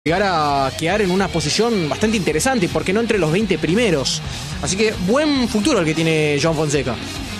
llegar a quedar en una posición bastante interesante, porque no entre los 20 primeros. Así que buen futuro el que tiene Joan Fonseca.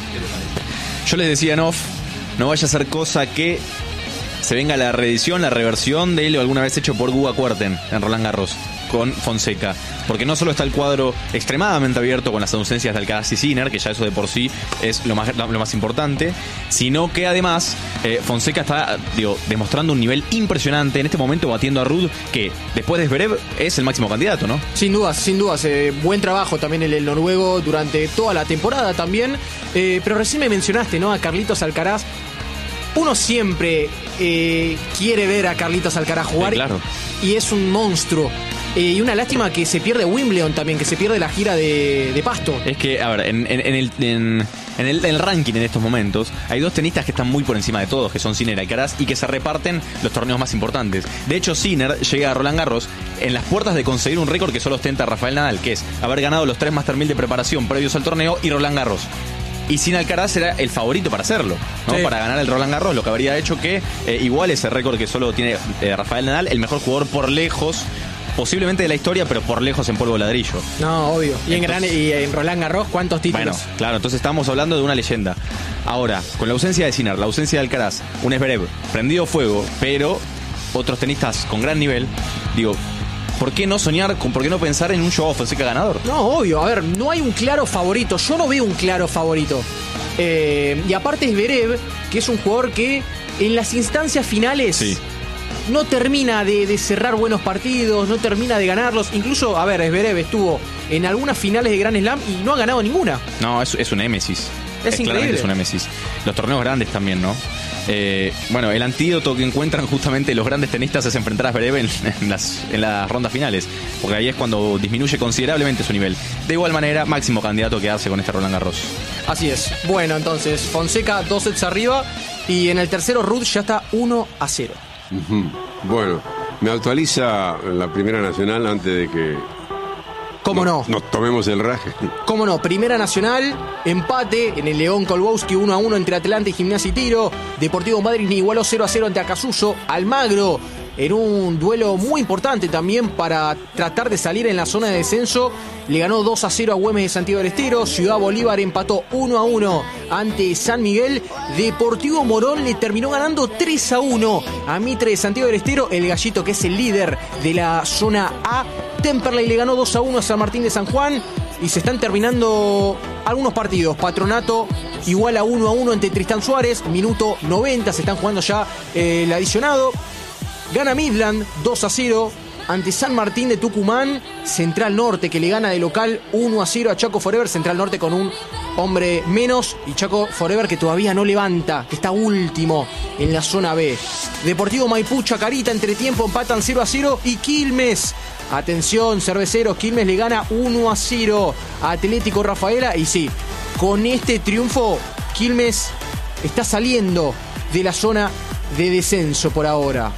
Yo les decía en off, no vaya a ser cosa que se venga la reedición, la reversión de él o alguna vez hecho por Guga Kuerten en Roland Garros con Fonseca, porque no solo está el cuadro extremadamente abierto con las ausencias de Alcaraz y Sinner, que ya eso de por sí es lo más importante, sino que además Fonseca está demostrando un nivel impresionante en este momento, batiendo a Ruud, que después de Zverev es el máximo candidato, ¿no? Sin dudas, buen trabajo también el noruego durante toda la temporada también, pero recién me mencionaste, ¿no?, a Carlitos Alcaraz. Uno siempre quiere ver a Carlitos Alcaraz jugar, sí, claro. Y es un monstruo. Y una lástima que se pierde Wimbledon también, que se pierde la gira de Pasto. Es que, a ver, en el ranking en estos momentos hay dos tenistas que están muy por encima de todos, que son Sinner y Alcaraz, y que se reparten los torneos más importantes. De hecho, Sinner llega a Roland Garros en las puertas de conseguir un récord que solo ostenta Rafael Nadal, que es haber ganado los 3 Master 1000 de preparación previos al torneo y Roland Garros. Y sin Alcaraz era el favorito para hacerlo, ¿no? Sí. Para ganar el Roland Garros, lo que habría hecho que igual ese récord que solo tiene Rafael Nadal, el mejor jugador por lejos, posiblemente de la historia, pero por lejos en polvo de ladrillo. No, obvio. Y en Roland Garros, ¿cuántos títulos? Bueno, claro, entonces estamos hablando de una leyenda. Ahora, con la ausencia de Sinner, la ausencia de Alcaraz, un Zverev prendido fuego, pero otros tenistas con gran nivel, digo, ¿por qué no soñar, por qué no pensar en un Joao Fonseca ganador? No, obvio, a ver, no hay un claro favorito, yo no veo un claro favorito. Y aparte es Zverev, que es un jugador que en las instancias finales... Sí. No termina de cerrar buenos partidos, no termina de ganarlos. Incluso, a ver, Zverev estuvo en algunas finales de Grand Slam y no ha ganado ninguna. No, es un némesis. Es increíble. Es un némesis. Los torneos grandes también, ¿no? Bueno, el antídoto que encuentran justamente los grandes tenistas es enfrentar a Zverev en las rondas finales, porque ahí es cuando disminuye considerablemente su nivel. De igual manera, máximo candidato a quedarse con este Roland Garros. Así es. Bueno, entonces, Fonseca 2 sets arriba y en el tercero Ruud ya está 1-0. Bueno, me actualiza la Primera Nacional antes de que nos tomemos el raje. ¿Cómo no? Primera Nacional, empate en el León Kolbowski 1-1 entre Atlante y Gimnasia y Tiro. Deportivo Madryn igualó 0-0 ante Acasuso. Almagro en un duelo muy importante también para tratar de salir en la zona de descenso. Le ganó 2-0 a Güemes de Santiago del Estero. Ciudad Bolívar empató 1-1 ante San Miguel. Deportivo Morón le terminó ganando 3-1 a Mitre de Santiago del Estero. El Gallito, que es el líder de la zona A. Temperley le ganó 2-1 a San Martín de San Juan. Y se están terminando algunos partidos. Patronato igual a 1-1 ante Tristán Suárez. Minuto 90, se están jugando ya el adicionado. Gana Midland 2-0 ante San Martín de Tucumán. Central Norte, que le gana de local 1-0 a Chaco Forever. Central Norte con un hombre menos. Y Chaco Forever, que todavía no levanta, que está último en la zona B. Deportivo Maipú Chacarita, entretiempo, empatan 0-0. Y Quilmes, atención cerveceros, Quilmes le gana 1-0 a Atlético Rafaela. Y sí, con este triunfo Quilmes está saliendo de la zona de descenso por ahora.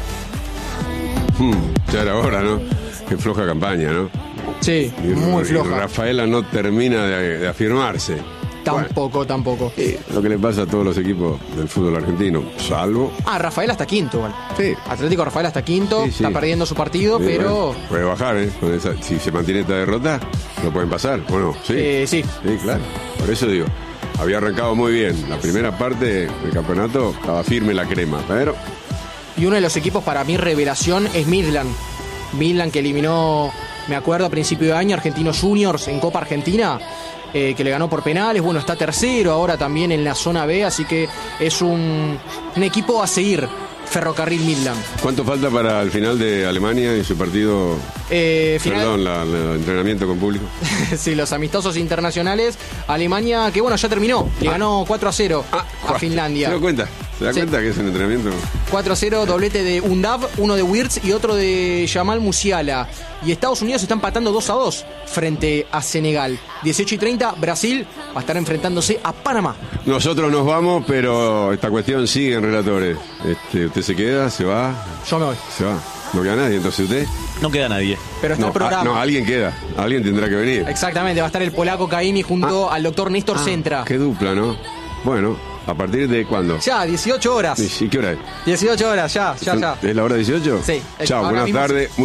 Ya era hora, ¿no? Qué floja campaña, ¿no? Sí, muy floja. Y Rafaela no termina de afirmarse. Tampoco. Lo que le pasa a todos los equipos del fútbol argentino, salvo... Rafaela está quinto, igual. Sí. Atlético Rafaela está quinto, sí. Está perdiendo su partido, sí, pero... Bueno, puede bajar, ¿eh? Si se mantiene esta derrota, lo pueden pasar, ¿o no? Sí. Sí, claro. Por eso digo, había arrancado muy bien. La primera parte del campeonato estaba firme la crema, pero... Y uno de los equipos para mí revelación es Midland. Midland, que eliminó, me acuerdo, a principio de año, Argentinos Juniors en Copa Argentina, que le ganó por penales. Bueno, está tercero ahora también en la zona B, así que es un equipo a seguir, Ferrocarril Midland. ¿Cuánto falta para el final de Alemania y su partido? Perdón, el entrenamiento con público. Sí, los amistosos internacionales. Alemania, que bueno, ya terminó. Le ganó 4-0 a Finlandia. ¿Se da cuenta que es un entrenamiento? 4-0, doblete de Undav, uno de Wirtz y otro de Jamal Musiala. Y Estados Unidos está empatando 2-2 frente a Senegal. 18:30, Brasil va a estar enfrentándose a Panamá. Nosotros nos vamos, pero esta cuestión sigue en relatores. ¿Usted se queda? ¿Se va? Yo me voy. ¿Se va? ¿No queda nadie? Entonces usted... No queda nadie. Pero está el programa. No, alguien queda. Alguien tendrá que venir. Exactamente, va a estar el polaco Caimi junto al doctor Néstor Centra. Qué dupla, ¿no? Bueno, ¿A partir de cuándo? Ya, 18 horas. ¿Y qué hora es? 18 horas, ya. ¿Es la hora 18? Sí. Chao, buenas tardes.